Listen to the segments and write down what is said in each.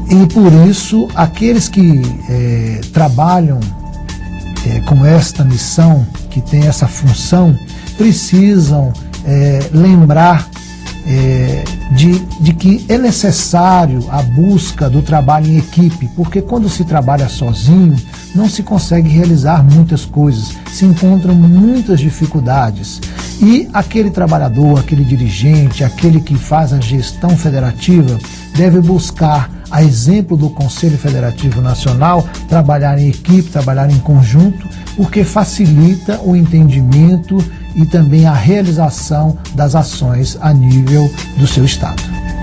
E por isso, aqueles que trabalham com esta missão, que tem essa função, precisam lembrar de que é necessário a busca do trabalho em equipe, porque quando se trabalha sozinho, não se consegue realizar muitas coisas, se encontram muitas dificuldades. E aquele trabalhador, aquele dirigente, aquele que faz a gestão federativa, deve buscar, a exemplo do Conselho Federativo Nacional, trabalhar em equipe, trabalhar em conjunto, porque facilita o entendimento e também a realização das ações a nível do seu estado.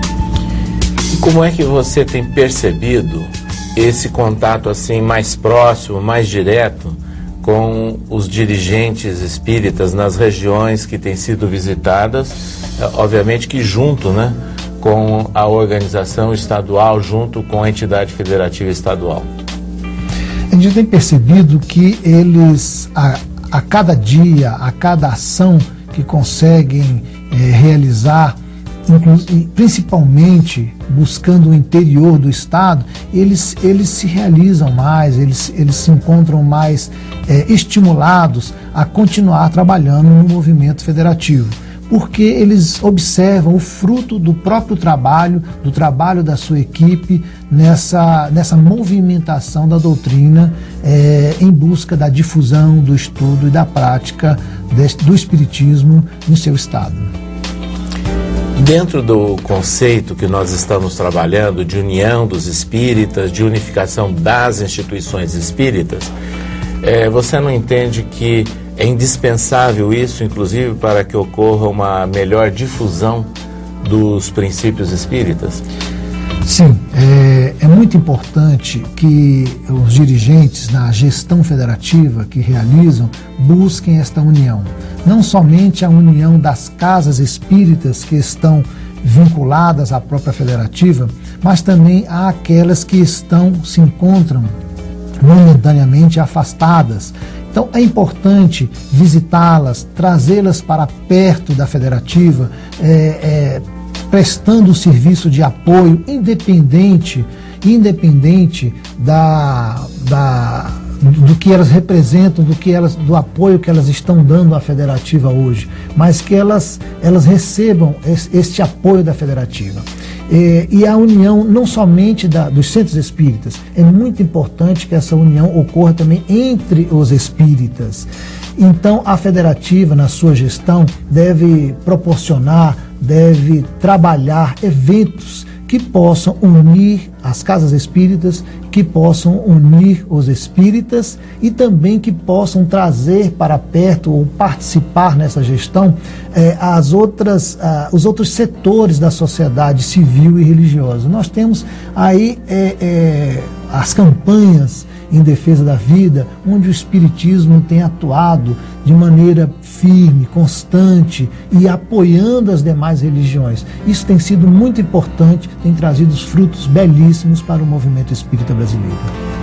E como é que você tem percebido esse contato assim mais próximo, mais direto com os dirigentes espíritas nas regiões que têm sido visitadas, obviamente que junto, né, com a organização estadual, junto com a entidade federativa estadual? A gente tem percebido que eles, a cada dia, a cada ação que conseguem realizar, principalmente buscando o interior do estado, eles se realizam mais, eles se encontram mais estimulados a continuar trabalhando no movimento federativo, porque eles observam o fruto do próprio trabalho, do trabalho da sua equipe nessa movimentação da doutrina em busca da difusão, do estudo e da prática do espiritismo no seu estado. Dentro do conceito que nós estamos trabalhando de união dos espíritas, de unificação das instituições espíritas, você não entende que é indispensável isso, inclusive, para que ocorra uma melhor difusão dos princípios espíritas? Sim, é muito importante que os dirigentes na gestão federativa que realizam busquem esta união. Não somente a união das casas espíritas que estão vinculadas à própria federativa, mas também aquelas que se encontram momentaneamente afastadas. Então é importante visitá-las, trazê-las para perto da federativa, prestando o serviço de apoio independente do que elas representam, do apoio que elas estão dando à federativa hoje, mas que elas recebam este apoio da federativa. E a união não somente dos centros espíritas, é muito importante que essa união ocorra também entre os espíritas. Então a federativa, na sua gestão, deve proporcionar, deve trabalhar eventos que possam unir as casas espíritas, que possam unir os espíritas e também que possam trazer para perto ou participar nessa gestão os outros setores da sociedade civil e religiosa. Nós temos aí as campanhas em defesa da vida, onde o espiritismo tem atuado de maneira firme, constante e apoiando as demais religiões. Isso tem sido muito importante, tem trazido frutos belíssimos para o movimento espírita brasileiro.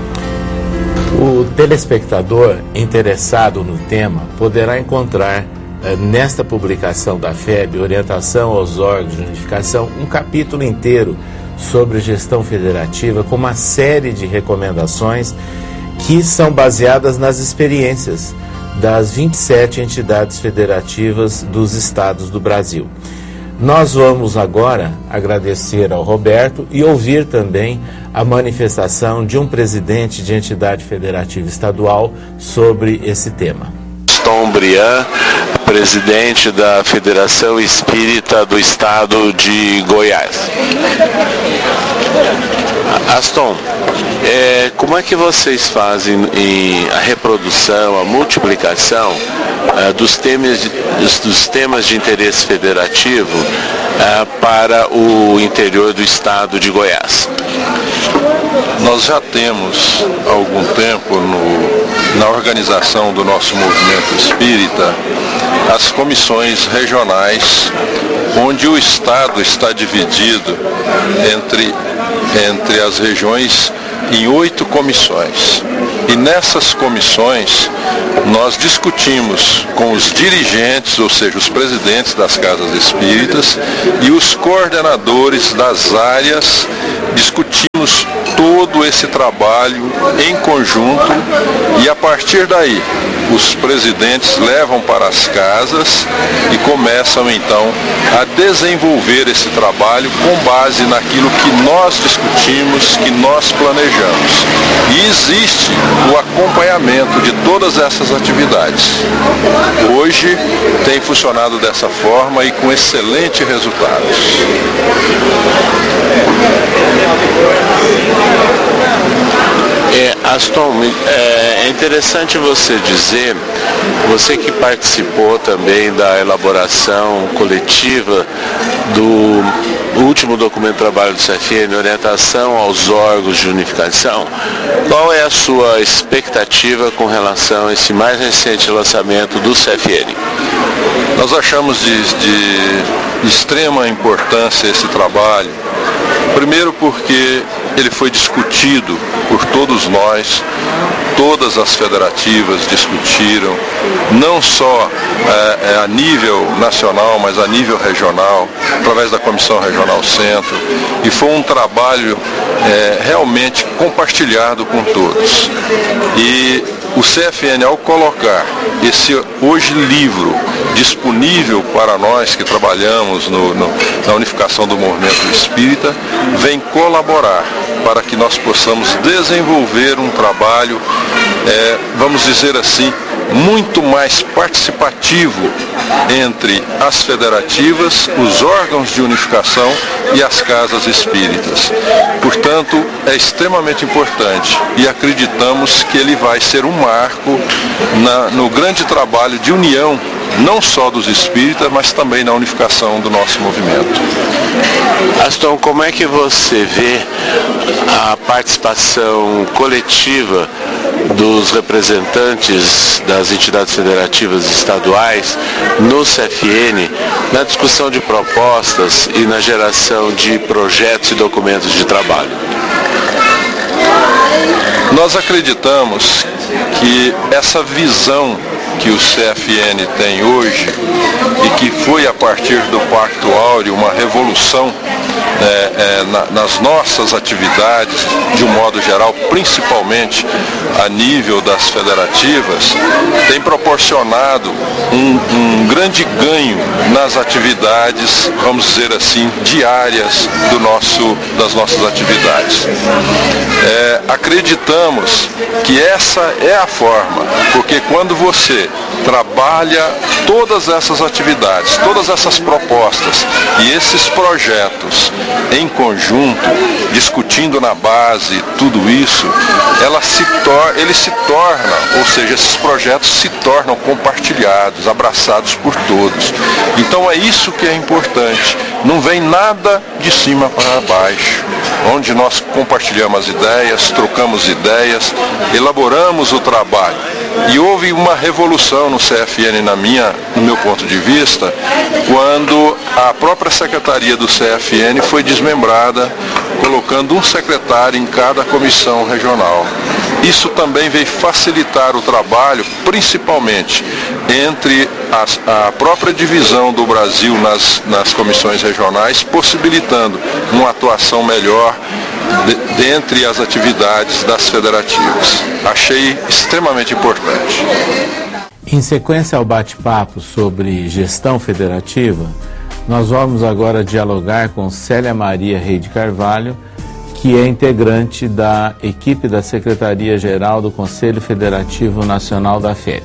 O telespectador interessado no tema poderá encontrar nesta publicação da FEB, Orientação aos Órgãos de Unificação, um capítulo inteiro sobre gestão federativa, com uma série de recomendações que são baseadas nas experiências das 27 entidades federativas dos estados do Brasil. Nós vamos agora agradecer ao Roberto e ouvir também a manifestação de um presidente de entidade federativa estadual sobre esse tema. Aston Brian, presidente da Federação Espírita do Estado de Goiás. Aston, como é que vocês fazem a reprodução, a multiplicação dos temas de interesse federativo para o interior do estado de Goiás? Nós já temos há algum tempo na organização do nosso movimento espírita as comissões regionais, onde o estado está dividido entre as regiões em 8 comissões. E nessas comissões nós discutimos com os dirigentes, ou seja, os presidentes das casas espíritas e os coordenadores das áreas, discutimos esse trabalho em conjunto e a partir daí os presidentes levam para as casas e começam então a desenvolver esse trabalho com base naquilo que nós discutimos, que nós planejamos. E existe o acompanhamento de todas essas atividades. Hoje tem funcionado dessa forma e com excelentes resultados. Aston, é interessante você dizer, você que participou também da elaboração coletiva do último documento de trabalho do CFN, orientação aos órgãos de unificação, qual é a sua expectativa com relação a esse mais recente lançamento do CFN? Nós achamos de extrema importância esse trabalho, primeiro porque ele foi discutido por todos nós, todas as federativas discutiram, não só a nível nacional, mas a nível regional, através da Comissão Regional Centro, e foi um trabalho realmente compartilhado com todos. E o CFN, ao colocar esse hoje livro disponível para nós que trabalhamos na unificação do movimento espírita, vem colaborar para que nós possamos desenvolver um trabalho, vamos dizer assim, muito mais participativo entre as federativas, os órgãos de unificação e as casas espíritas. Portanto, é extremamente importante e acreditamos que ele vai ser um marco no grande trabalho de união, não só dos espíritas, mas também na unificação do nosso movimento. Aston, como é que você vê a participação coletiva dos representantes das entidades federativas estaduais no CFN, na discussão de propostas e na geração de projetos e documentos de trabalho? Nós acreditamos que essa visão que o CFN tem hoje e que foi a partir do Pacto Áureo uma revolução nas nossas atividades, de um modo geral, principalmente a nível das federativas, tem proporcionado um grande ganho nas atividades, vamos dizer assim, diárias das nossas atividades. Acreditamos que essa é a forma, porque quando você trabalha todas essas atividades, todas essas propostas e esses projetos em conjunto, discutindo na base tudo isso, ele se torna, ou seja, esses projetos se tornam compartilhados, abraçados por todos. Então é isso que é importante, não vem nada de cima para baixo, onde nós compartilhamos as ideias, trocamos ideias, elaboramos o trabalho. E houve uma revolução no CFN, no meu ponto de vista, quando a própria secretaria do CFN foi desmembrada, colocando um secretário em cada comissão regional. Isso também veio facilitar o trabalho, principalmente entre a própria divisão do Brasil nas comissões regionais, possibilitando uma atuação melhor dentre as atividades das federativas. Achei extremamente importante. Em sequência ao bate-papo sobre gestão federativa, nós vamos agora dialogar com Célia Maria Rei de Carvalho, que é integrante da equipe da Secretaria-Geral do Conselho Federativo Nacional da FEB.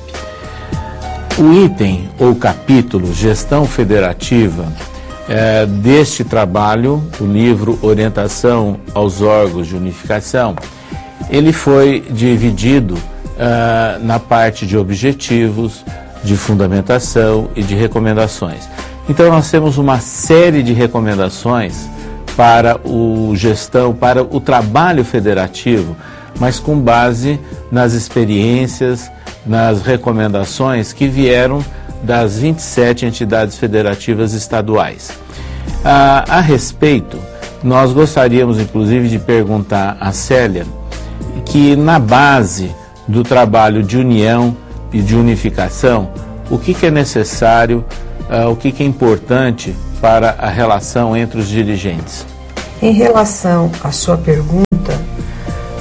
O item ou capítulo Gestão Federativa deste trabalho, o livro Orientação aos Órgãos de Unificação, ele foi dividido na parte de objetivos, de fundamentação e de recomendações. Então nós temos uma série de recomendações para para o trabalho federativo, mas com base nas experiências, nas recomendações que vieram das 27 entidades federativas estaduais. A respeito, nós gostaríamos inclusive de perguntar a Célia que na base do trabalho de união e de unificação, o que é necessário, o que é importante para a relação entre os dirigentes? Em relação à sua pergunta,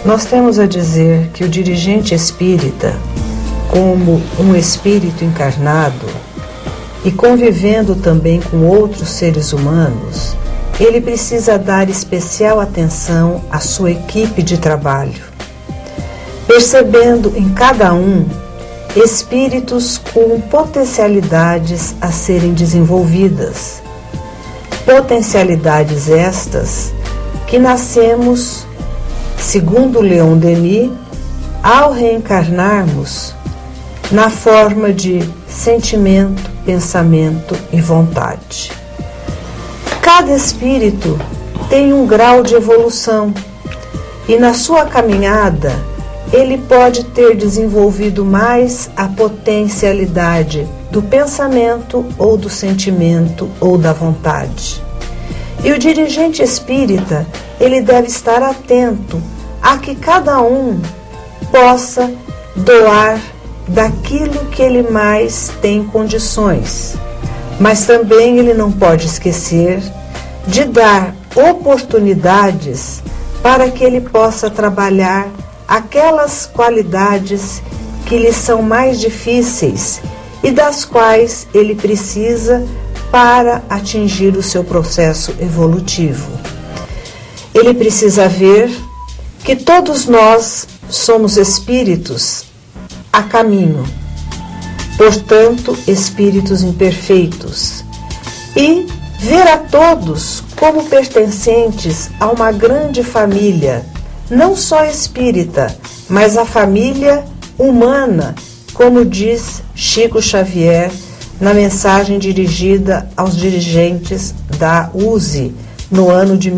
nós temos a dizer que o dirigente espírita, como um espírito encarnado e convivendo também com outros seres humanos, ele precisa dar especial atenção à sua equipe de trabalho, percebendo em cada um espíritos com potencialidades a serem desenvolvidas. Potencialidades estas que nascemos, segundo Leon Denis, ao reencarnarmos na forma de sentimento, pensamento e vontade. Cada espírito tem um grau de evolução e na sua caminhada ele pode ter desenvolvido mais a potencialidade do pensamento ou do sentimento ou da vontade. E o dirigente espírita, ele deve estar atento a que cada um possa doar daquilo que ele mais tem condições. Mas também ele não pode esquecer de dar oportunidades para que ele possa trabalhar aquelas qualidades que lhe são mais difíceis e das quais ele precisa para atingir o seu processo evolutivo. Ele precisa ver que todos nós somos espíritos a caminho, portanto, espíritos imperfeitos, e ver a todos como pertencentes a uma grande família, não só espírita, mas a família humana, como diz Chico Xavier na mensagem dirigida aos dirigentes da USE no ano de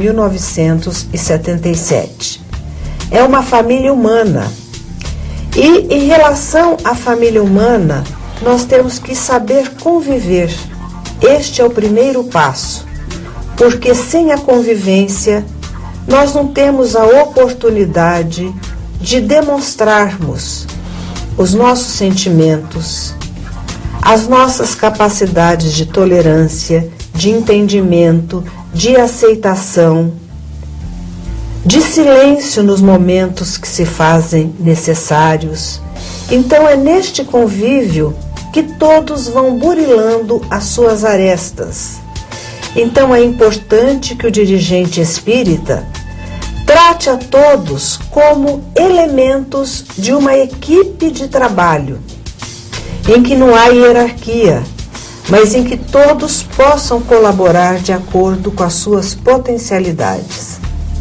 1977. É uma família humana. E em relação à família humana, nós temos que saber conviver. Este é o primeiro passo, porque sem a convivência, nós não temos a oportunidade de demonstrarmos os nossos sentimentos, as nossas capacidades de tolerância, de entendimento, de aceitação, de silêncio nos momentos que se fazem necessários. Então é neste convívio que todos vão burilando as suas arestas. Então é importante que o dirigente espírita trate a todos como elementos de uma equipe de trabalho, em que não há hierarquia, mas em que todos possam colaborar de acordo com as suas potencialidades.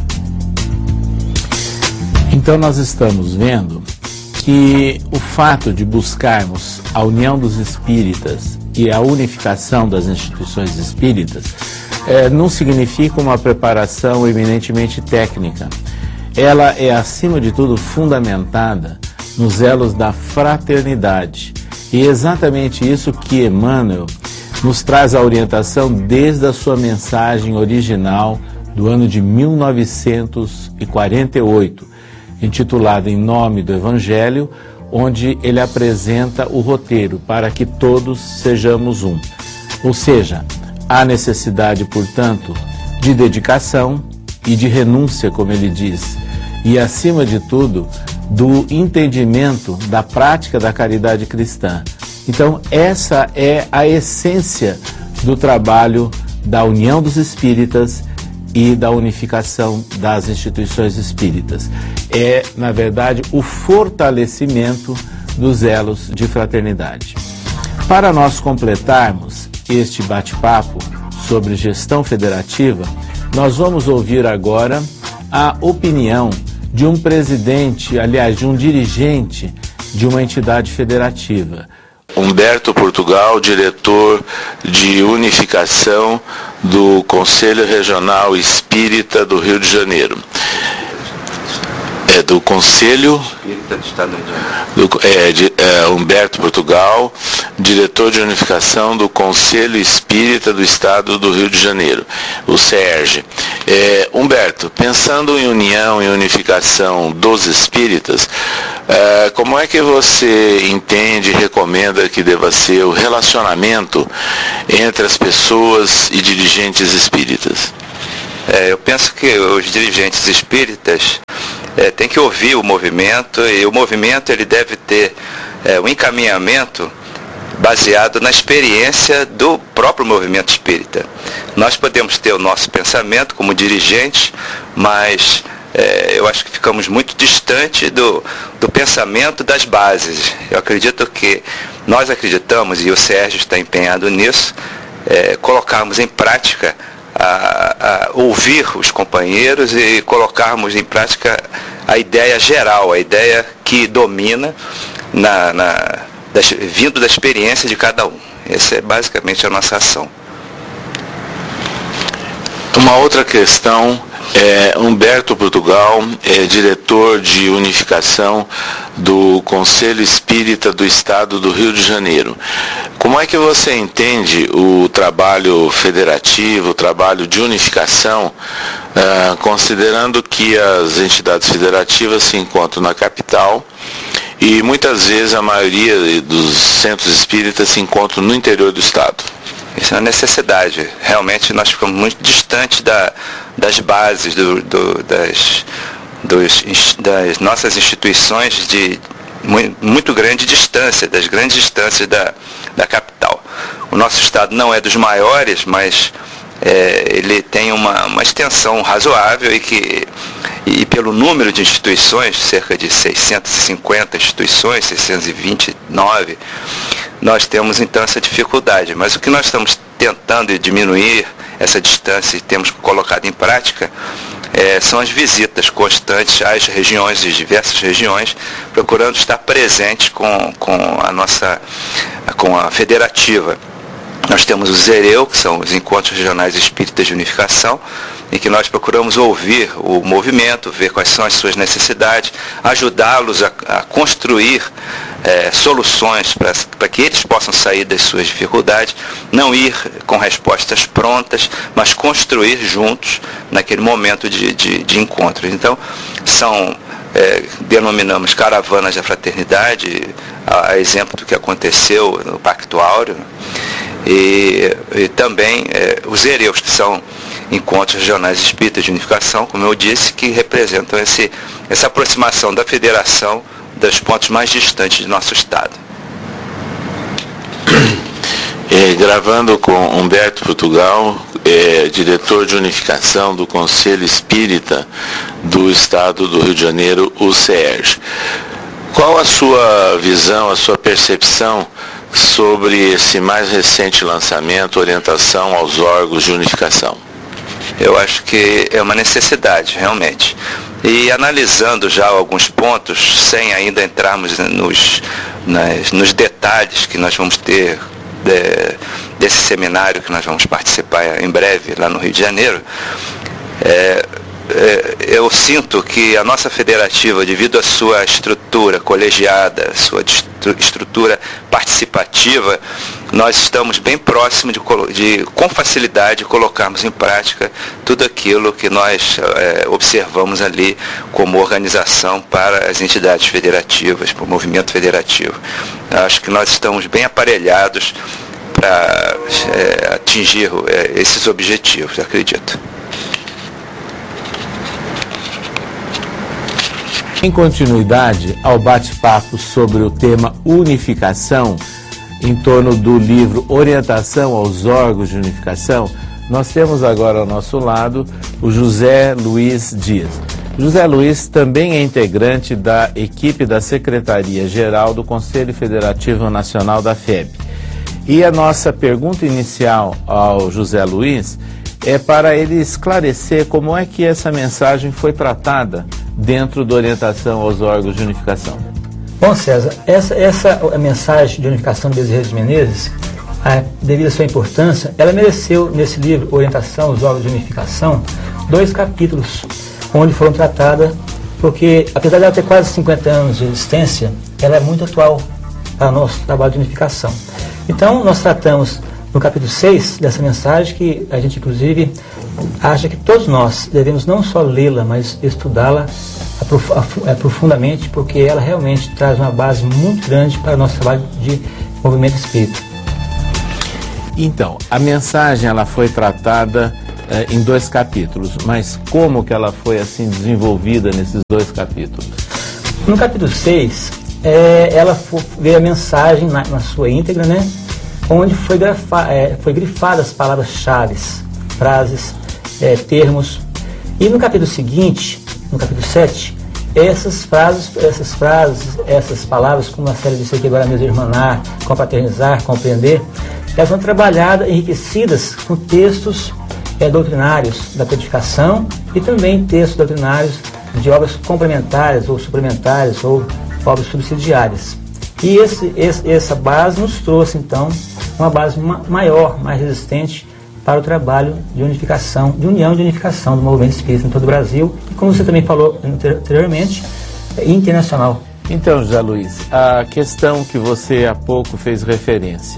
Então nós estamos vendo que o fato de buscarmos a união dos espíritas e a unificação das instituições espíritas não significa uma preparação eminentemente técnica. Ela é, acima de tudo, fundamentada nos elos da fraternidade. E é exatamente isso que Emmanuel nos traz a orientação desde a sua mensagem original do ano de 1948, intitulada Em Nome do Evangelho, onde ele apresenta o roteiro para que todos sejamos um. Ou seja, há necessidade, portanto, de dedicação e de renúncia, como ele diz, e, acima de tudo, do entendimento da prática da caridade cristã. Então, essa é a essência do trabalho da união dos espíritas e da unificação das instituições espíritas. É, na verdade, o fortalecimento dos elos de fraternidade. Para nós completarmos este bate-papo sobre gestão federativa, nós vamos ouvir agora a opinião de um presidente, aliás, de um dirigente de uma entidade federativa. Humberto Portugal, diretor de unificação do Conselho Regional Espírita do Rio de Janeiro. Do Conselho Espírita do Estado do Rio de Janeiro. Humberto Portugal, diretor de unificação do Conselho Espírita do Estado do Rio de Janeiro, o CERJ. Humberto, pensando em união e unificação dos espíritas, como é que você entende e recomenda que deva ser o relacionamento entre as pessoas e dirigentes espíritas? Eu penso que os dirigentes espíritas tem que ouvir o movimento, e o movimento ele deve ter um encaminhamento baseado na experiência do próprio movimento espírita. Nós podemos ter o nosso pensamento como dirigentes, mas eu acho que ficamos muito distante do pensamento das bases. Eu acredito que nós acreditamos, e o Sérgio está empenhado nisso, colocarmos em prática, ouvir os companheiros e colocarmos em prática a ideia geral, a ideia que domina vindo da experiência de cada um. Essa é basicamente a nossa ação. Uma outra questão, Humberto Portugal é diretor de unificação do Conselho Espírita do Estado do Rio de Janeiro. Como é que você entende o trabalho federativo, o trabalho de unificação, considerando que as entidades federativas se encontram na capital e muitas vezes a maioria dos centros espíritas se encontram no interior do Estado? Isso é uma necessidade. Realmente nós ficamos muito distantes das bases, das nossas instituições de muito grande distância, das grandes distâncias da capital. O nosso Estado não é dos maiores, mas ele tem uma extensão razoável e pelo número de instituições, cerca de 650 instituições, 629, nós temos então essa dificuldade. Mas o que nós estamos tentando diminuir essa distância e temos colocado em prática são as visitas constantes às regiões, às diversas regiões, procurando estar presentes com a federativa. Nós temos o ZEREU, que são os Encontros Regionais Espíritas de Unificação, em que nós procuramos ouvir o movimento, ver quais são as suas necessidades, ajudá-los a construir soluções para que eles possam sair das suas dificuldades, não ir com respostas prontas, mas construir juntos naquele momento de encontro. Então, denominamos caravanas da fraternidade, a exemplo do que aconteceu no Pacto Áureo, e também os ZEREUs, que são Encontros Regionais Espíritas de Unificação, como eu disse, que representam essa aproximação da federação dos pontos mais distantes do nosso Estado. Gravando com Humberto Portugal, diretor de unificação do Conselho Espírita do Estado do Rio de Janeiro, o CERJ. Qual a sua visão, a sua percepção sobre esse mais recente lançamento, orientação aos órgãos de unificação? Eu acho que é uma necessidade, realmente. E analisando já alguns pontos, sem ainda entrarmos nos detalhes que nós vamos ter desse seminário que nós vamos participar em breve lá no Rio de Janeiro, eu sinto que a nossa federativa, devido à sua estrutura colegiada, sua estrutura participativa, nós estamos bem próximos de com facilidade, colocarmos em prática tudo aquilo que nós observamos ali como organização para as entidades federativas, para o movimento federativo. Acho que nós estamos bem aparelhados para atingir esses objetivos, acredito. Em continuidade ao bate-papo sobre o tema unificação, em torno do livro Orientação aos Órgãos de Unificação, nós temos agora ao nosso lado o José Luiz Dias. José Luiz também é integrante da equipe da Secretaria-Geral do Conselho Federativo Nacional da FEB. E a nossa pergunta inicial ao José Luiz é para ele esclarecer como é que essa mensagem foi tratada dentro da orientação aos órgãos de unificação. Bom, César, essa mensagem de unificação do Bezerra de Menezes, devido à sua importância, ela mereceu, nesse livro, Orientação aos Órgãos de Unificação, 2 capítulos, onde foram tratadas, porque, apesar de ela ter quase 50 anos de existência, ela é muito atual para o nosso trabalho de unificação. Então, nós tratamos no capítulo 6 dessa mensagem, que a gente, inclusive, acha que todos nós devemos não só lê-la, mas estudá-la profundamente, porque ela realmente traz uma base muito grande para o nosso trabalho de movimento espírita. Então, a mensagem ela foi tratada em 2 capítulos, mas como que ela foi assim desenvolvida nesses 2 capítulos? No capítulo 6, veio a mensagem na sua íntegra, né? Onde foi grifadas as palavras-chave, frases, termos. E no capítulo seguinte, no capítulo 7, essas palavras, como a série disse aqui agora mesmo, irmanar, confraternizar, compreender, elas são trabalhadas, enriquecidas com textos doutrinários da codificação e também textos doutrinários de obras complementares ou suplementares ou obras subsidiárias. E essa base nos trouxe, então, uma base maior, mais resistente para o trabalho de unificação, de união e de unificação do movimento espírita em todo o Brasil e, como você também falou anteriormente, internacional. Então, José Luiz, a questão que você há pouco fez referência,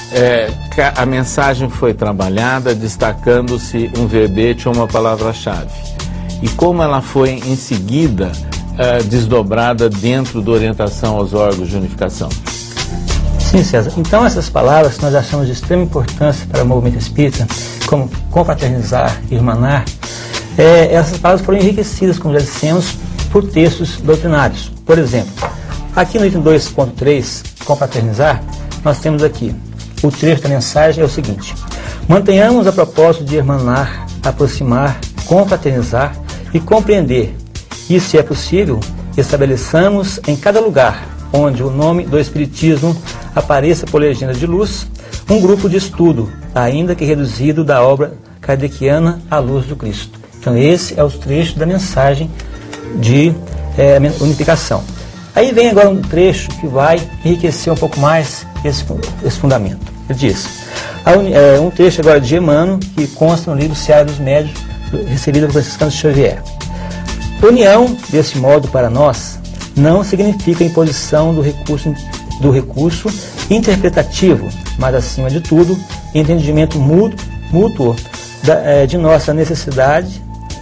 a mensagem foi trabalhada destacando-se um verbete ou uma palavra-chave. E como ela foi em seguida desdobrada dentro da orientação aos órgãos de unificação? Sim, César. Então essas palavras que nós achamos de extrema importância para o movimento espírita, como confraternizar, irmanar, essas palavras foram enriquecidas, como já dissemos, por textos doutrinários. Por exemplo, aqui no item 2.3, confraternizar, nós temos aqui, o trecho da mensagem é o seguinte: mantenhamos a propósito de irmanar, aproximar, confraternizar e compreender, e se é possível, estabeleçamos em cada lugar onde o nome do Espiritismo apareça por legenda de luz, um grupo de estudo, ainda que reduzido, da obra kardeciana à luz do Cristo. Então esse é o trecho da mensagem de unificação. Aí vem agora um trecho que vai enriquecer um pouco mais esse fundamento. Ele diz, um trecho agora de Emmanuel, que consta no livro Seara dos Médiuns, recebido por Franciscano Xavier. União, desse modo, para nós, não significa imposição do recurso interpretativo, mas, acima de tudo, entendimento mútuo de nossas necessidades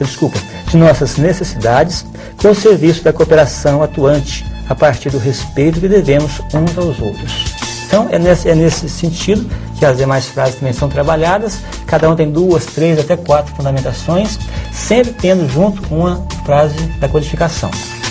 com o serviço da cooperação atuante, a partir do respeito que devemos uns aos outros. Então, é nesse sentido que as demais frases também são trabalhadas, cada um tem 2, 3, até 4 fundamentações, sempre tendo junto uma frase da codificação.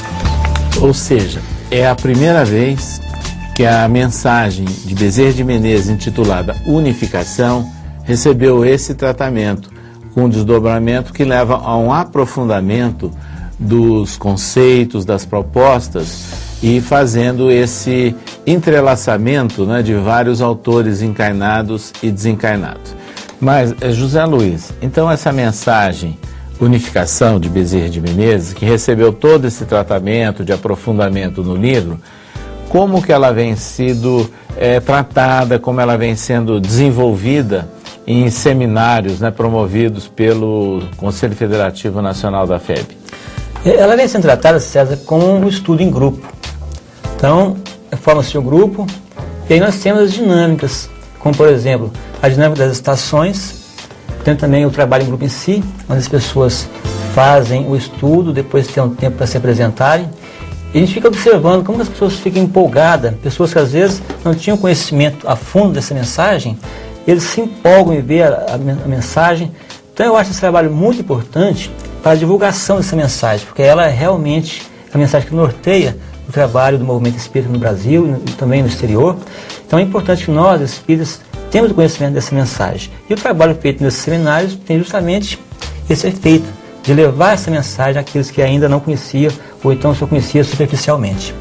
Ou seja, é a primeira vez que a mensagem de Bezerra de Menezes, intitulada Unificação, recebeu esse tratamento, com um desdobramento que leva a um aprofundamento dos conceitos, das propostas, e fazendo esse entrelaçamento, né, de vários autores encarnados e desencarnados. Mas, José Luiz, então essa mensagem Unificação de Bezerra de Menezes, que recebeu todo esse tratamento de aprofundamento no livro, como que ela vem sendo tratada, como ela vem sendo desenvolvida em seminários, né, promovidos pelo Conselho Federativo Nacional da FEB? Ela vem sendo tratada, César, como um estudo em grupo. Então, forma-se um grupo, e aí nós temos as dinâmicas, como, por exemplo, a dinâmica das estações, tem também o trabalho em grupo em si, onde as pessoas fazem o estudo, depois tem um tempo para se apresentarem, e a gente fica observando como as pessoas ficam empolgadas, pessoas que às vezes não tinham conhecimento a fundo dessa mensagem, eles se empolgam em ver a mensagem. Então eu acho esse trabalho muito importante para a divulgação dessa mensagem, porque ela é realmente a mensagem que norteia o trabalho do movimento espírita no Brasil e também no exterior. Então é importante que nós, espíritas, temos o conhecimento dessa mensagem. E o trabalho feito nesses seminários tem justamente esse efeito de levar essa mensagem àqueles que ainda não conheciam ou então só conheciam superficialmente.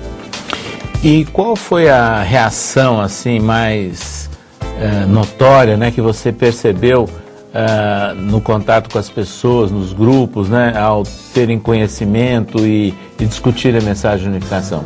E qual foi a reação assim mais notória, né, que você percebeu no contato com as pessoas, nos grupos, né, ao terem conhecimento e discutir a mensagem de unificação?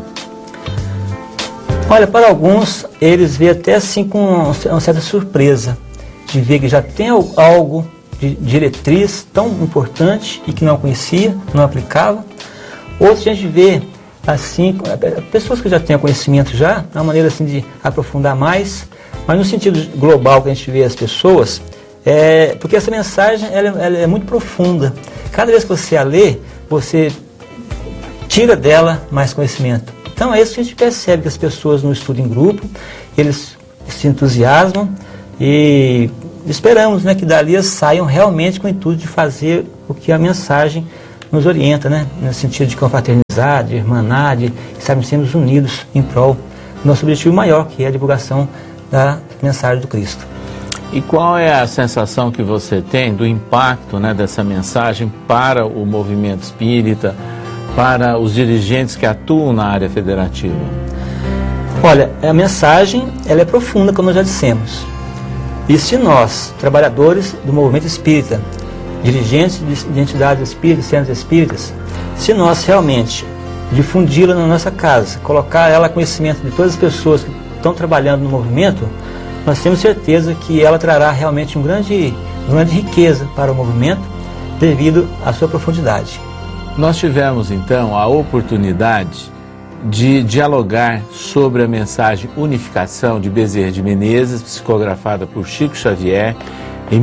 Olha, para alguns, eles veem até assim com uma certa surpresa de ver que já tem algo de diretriz tão importante e que não conhecia, não aplicava. Outros a gente vê assim, pessoas que já têm conhecimento já, uma maneira assim de aprofundar mais, mas no sentido global que a gente vê as pessoas, porque essa mensagem ela é muito profunda. Cada vez que você a lê, você tira dela mais conhecimento. Então é isso que a gente percebe, que as pessoas no estudo em grupo, eles se entusiasmam e esperamos, né, que dali saiam realmente com o intuito de fazer o que a mensagem nos orienta, né, no sentido de confraternizar, de irmanar, de estarmos unidos em prol do nosso objetivo maior, que é a divulgação da mensagem do Cristo. E qual é a sensação que você tem do impacto, né, dessa mensagem para o movimento espírita, para os dirigentes que atuam na área federativa? Olha, a mensagem ela é profunda, como nós já dissemos. E se nós, trabalhadores do movimento espírita, dirigentes de entidades espíritas, centros espíritas, se nós realmente difundi-la na nossa casa, colocar ela a conhecimento de todas as pessoas que estão trabalhando no movimento, nós temos certeza que ela trará realmente uma grande riqueza para o movimento devido à sua profundidade. Nós tivemos então a oportunidade de dialogar sobre a mensagem Unificação de Bezerra de Menezes, psicografada por Chico Xavier em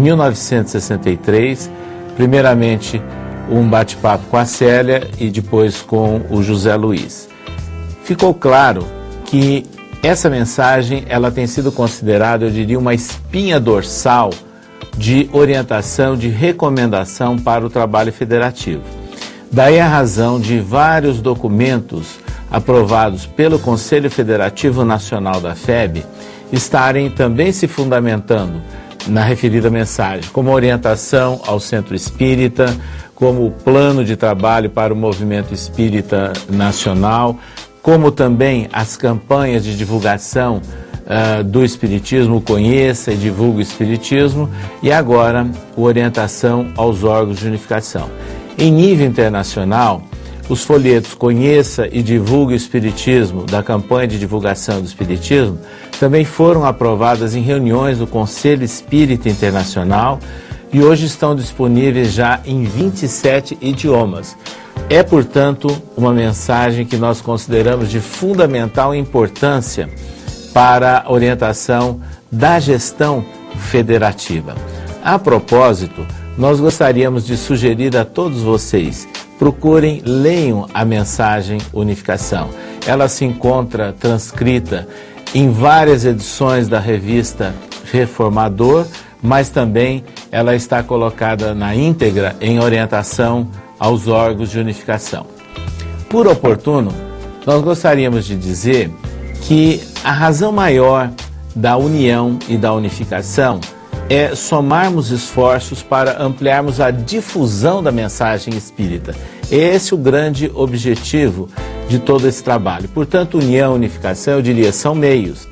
1963, primeiramente um bate-papo com a Célia e depois com o José Luiz. Ficou claro que essa mensagem ela tem sido considerada, eu diria, uma espinha dorsal de orientação, de recomendação para o trabalho federativo. Daí a razão de vários documentos aprovados pelo Conselho Federativo Nacional da FEB estarem também se fundamentando na referida mensagem, como orientação ao Centro Espírita, como plano de trabalho para o movimento espírita nacional, como também as campanhas de divulgação do Espiritismo, Conheça e Divulgue o Espiritismo, e agora a orientação aos órgãos de unificação. Em nível internacional, os folhetos Conheça e Divulgue o Espiritismo, da campanha de divulgação do Espiritismo, também foram aprovadas em reuniões do Conselho Espírita Internacional e hoje estão disponíveis já em 27 idiomas. É, portanto, uma mensagem que nós consideramos de fundamental importância para a orientação da gestão federativa. A propósito, nós gostaríamos de sugerir a todos vocês: procurem, leiam a mensagem Unificação. Ela se encontra transcrita em várias edições da revista Reformador, mas também ela está colocada na íntegra em orientação aos órgãos de unificação. Por oportuno, nós gostaríamos de dizer que a razão maior da união e da unificação é somarmos esforços para ampliarmos a difusão da mensagem espírita. Esse é o grande objetivo de todo esse trabalho. Portanto, união e unificação, eu diria, são meios.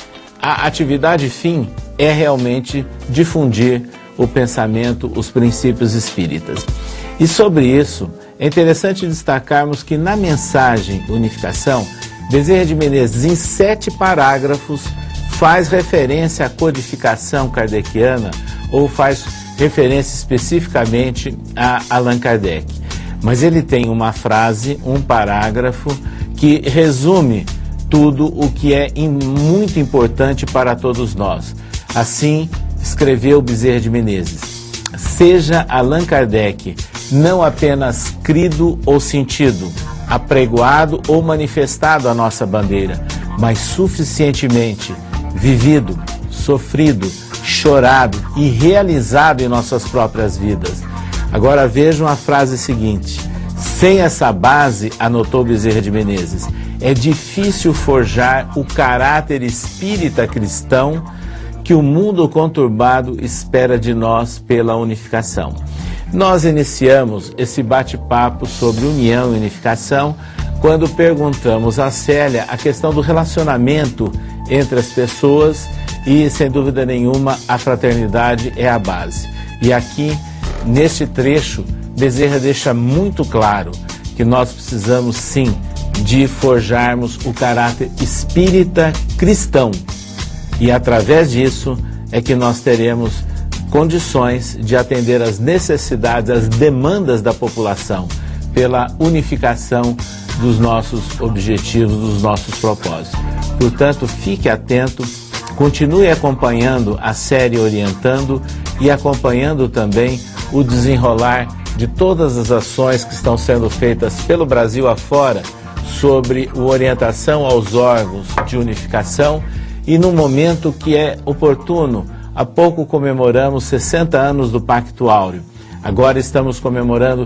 A atividade fim é realmente difundir o pensamento, os princípios espíritas. E sobre isso, é interessante destacarmos que na mensagem Unificação, Bezerra de Menezes, em 7 parágrafos, faz referência à codificação kardeciana ou faz referência especificamente a Allan Kardec. Mas ele tem uma frase, um parágrafo, que resume tudo o que é muito importante para todos nós. Assim, escreveu Bezerra de Menezes: seja Allan Kardec não apenas crido ou sentido, apregoado ou manifestado a nossa bandeira, mas suficientemente vivido, sofrido, chorado e realizado em nossas próprias vidas. Agora vejam a frase seguinte: sem essa base, anotou Bezerra de Menezes, é difícil forjar o caráter espírita cristão que o mundo conturbado espera de nós pela unificação. Nós iniciamos esse bate-papo sobre união e unificação quando perguntamos a Célia a questão do relacionamento entre as pessoas e, sem dúvida nenhuma, a fraternidade é a base. E aqui, neste trecho, Bezerra deixa muito claro que nós precisamos, sim, de forjarmos o caráter espírita cristão. E, através disso, é que nós teremos condições de atender às necessidades, às demandas da população, pela unificação dos nossos objetivos, dos nossos propósitos. Portanto, fique atento, continue acompanhando a série Orientando e acompanhando também o desenrolar de todas as ações que estão sendo feitas pelo Brasil afora sobre a orientação aos órgãos de unificação e no momento que é oportuno, há pouco comemoramos 60 anos do Pacto Áureo. Agora estamos comemorando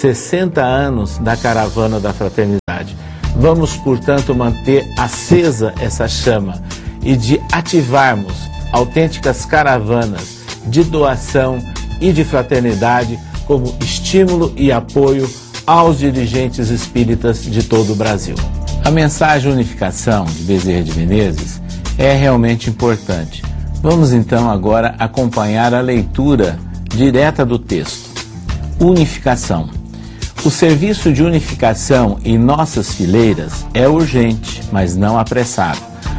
60 anos da Caravana da Fraternidade. Vamos, portanto, manter acesa essa chama e de ativarmos autênticas caravanas de doação e de fraternidade como estímulo e apoio aos dirigentes espíritas de todo o Brasil. A mensagem de unificação de Bezerra de Menezes é realmente importante. Vamos então agora acompanhar a leitura direta do texto. Unificação. O serviço de unificação em nossas fileiras é urgente, mas não apressado.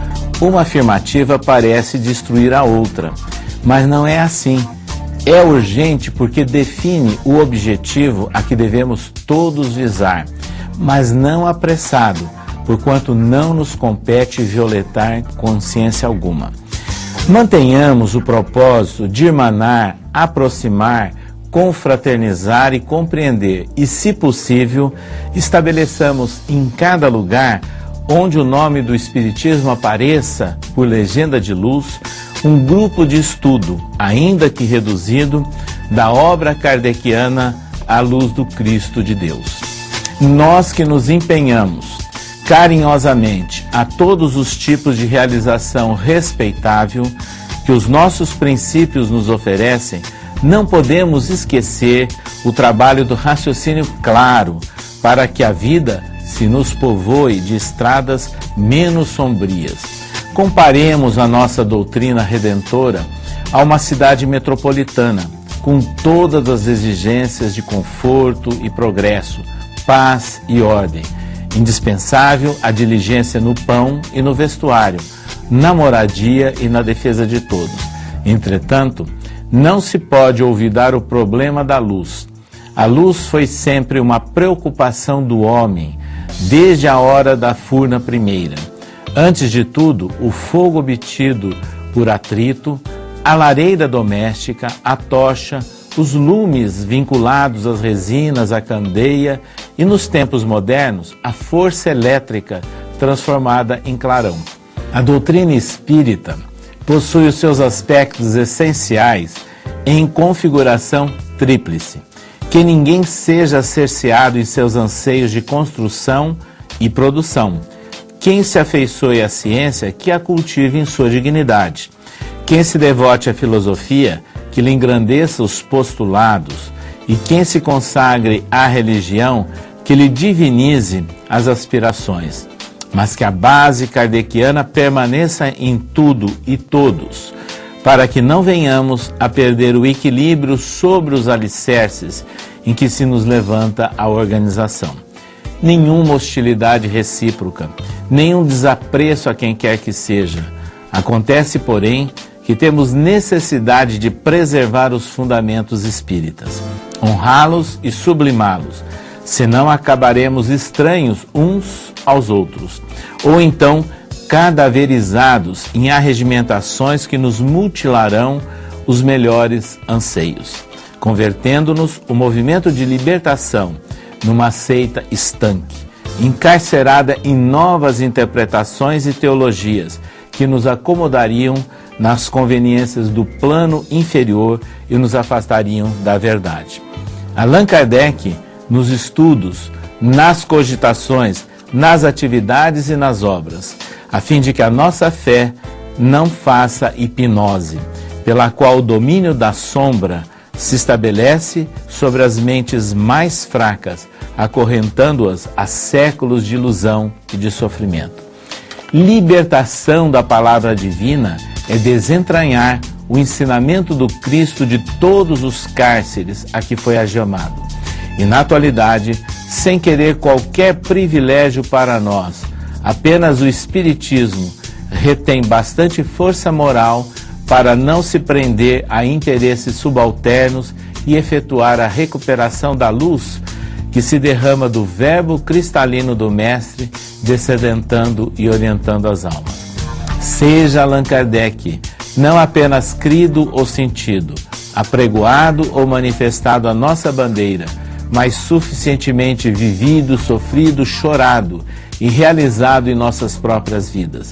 Uma afirmativa parece destruir a outra, mas não é assim. É urgente porque define o objetivo a que devemos todos visar, mas não apressado, porquanto não nos compete violentar consciência alguma. Mantenhamos o propósito de irmanar, aproximar, confraternizar e compreender, e, se possível, estabeleçamos em cada lugar onde o nome do Espiritismo apareça por legenda de luz, um grupo de estudo, ainda que reduzido, da obra kardeciana à luz do Cristo de Deus. Nós que nos empenhamos carinhosamente a todos os tipos de realização respeitável que os nossos princípios nos oferecem, não podemos esquecer o trabalho do raciocínio claro para que a vida se nos povoe de estradas menos sombrias. Comparemos a nossa doutrina redentora a uma cidade metropolitana, com todas as exigências de conforto e progresso, paz e ordem. Indispensável a diligência no pão e no vestuário, na moradia e na defesa de todos. Entretanto, não se pode olvidar o problema da luz. A luz foi sempre uma preocupação do homem, desde a hora da furna primeira. Antes de tudo, o fogo obtido por atrito, a lareira doméstica, a tocha, os lumes vinculados às resinas, à candeia e, nos tempos modernos, a força elétrica transformada em clarão. A doutrina espírita possui os seus aspectos essenciais em configuração tríplice, que ninguém seja cerceado em seus anseios de construção e produção. Quem se afeiçoe à ciência, que a cultive em sua dignidade. Quem se devote à filosofia, que lhe engrandeça os postulados. E quem se consagre à religião, que lhe divinize as aspirações. Mas que a base kardeciana permaneça em tudo e todos, para que não venhamos a perder o equilíbrio sobre os alicerces em que se nos levanta a organização. Nenhuma hostilidade recíproca, nenhum desapreço a quem quer que seja. Acontece, porém, que temos necessidade de preservar os fundamentos espíritas, honrá-los e sublimá-los, senão acabaremos estranhos uns aos outros, ou então cadaverizados em arregimentações que nos mutilarão os melhores anseios, convertendo-nos o movimento de libertação numa seita estanque, encarcerada em novas interpretações e teologias que nos acomodariam nas conveniências do plano inferior e nos afastariam da verdade. Allan Kardec, nos estudos, nas cogitações, nas atividades e nas obras, a fim de que a nossa fé não faça hipnose, pela qual o domínio da sombra se estabelece sobre as mentes mais fracas, acorrentando-as a séculos de ilusão e de sofrimento. Libertação da palavra divina é desentranhar o ensinamento do Cristo de todos os cárceres a que foi algemado. E na atualidade, sem querer qualquer privilégio para nós, apenas o Espiritismo retém bastante força moral para não se prender a interesses subalternos e efetuar a recuperação da luz que se derrama do verbo cristalino do Mestre, descedentando e orientando as almas. Seja Allan Kardec não apenas crido ou sentido, apregoado ou manifestado a nossa bandeira, mas suficientemente vivido, sofrido, chorado e realizado em nossas próprias vidas.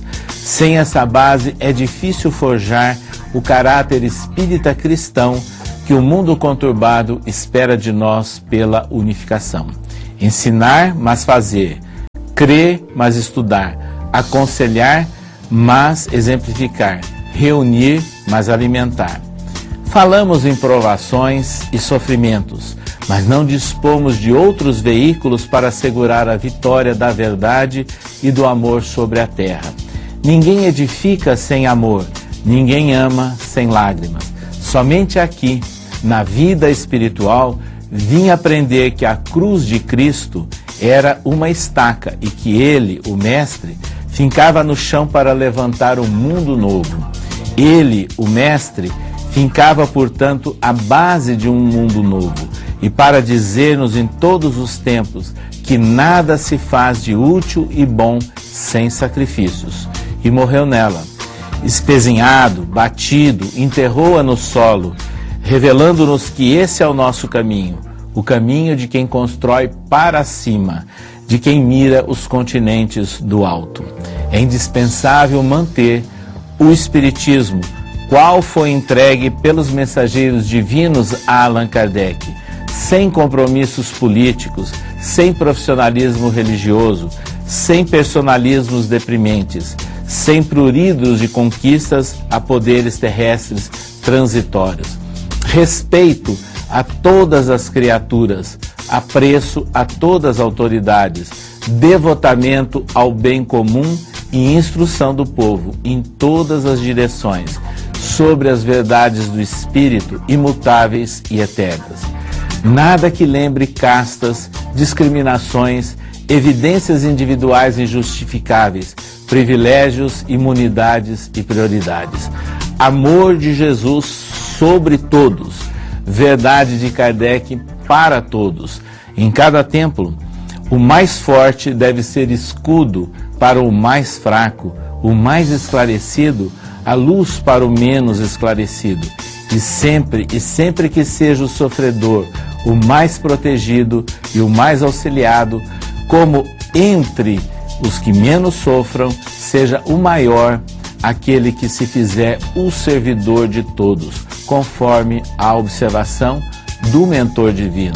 Sem essa base é difícil forjar o caráter espírita cristão que o mundo conturbado espera de nós pela unificação. Ensinar, mas fazer. Crer, mas estudar. Aconselhar, mas exemplificar. Reunir, mas alimentar. Falamos em provações e sofrimentos, mas não dispomos de outros veículos para assegurar a vitória da verdade e do amor sobre a terra. Ninguém edifica sem amor, ninguém ama sem lágrimas. Somente aqui, na vida espiritual, vim aprender que a cruz de Cristo era uma estaca e que ele, o Mestre, fincava no chão para levantar um mundo novo. Ele, o Mestre, fincava, portanto, a base de um mundo novo e para dizer-nos em todos os tempos que nada se faz de útil e bom sem sacrifícios. E morreu nela. Espezinhado, batido, enterrou-a no solo, revelando-nos que esse é o nosso caminho, o caminho de quem constrói para cima, de quem mira os continentes do alto. É indispensável manter o Espiritismo, qual foi entregue pelos mensageiros divinos a Allan Kardec, sem compromissos políticos, sem profissionalismo religioso, sem personalismos deprimentes, sem pruridos de conquistas a poderes terrestres transitórios. Respeito a todas as criaturas, apreço a todas as autoridades, devotamento ao bem comum e instrução do povo em todas as direções, sobre as verdades do Espírito imutáveis e eternas. Nada que lembre castas, discriminações, evidências individuais injustificáveis, privilégios, imunidades e prioridades. Amor de Jesus sobre todos, verdade de Kardec para todos. Em cada templo, o mais forte deve ser escudo para o mais fraco, o mais esclarecido, a luz para o menos esclarecido. E sempre que seja o sofredor o mais protegido e o mais auxiliado, como entre os que menos sofram, seja o maior aquele que se fizer o servidor de todos, conforme a observação do mentor divino.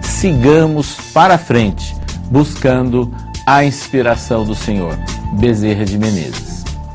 Sigamos para frente, buscando a inspiração do Senhor. Bezerra de Menezes.